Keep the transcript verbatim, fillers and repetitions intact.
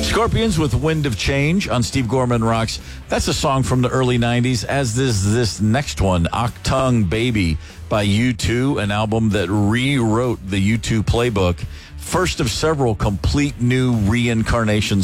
Scorpions with Wind of Change on Steve Gorman Rocks. That's a song from the early nineties, as is this next one, Octung Baby by U two, an album that rewrote the U two playbook. First of several complete new reincarnations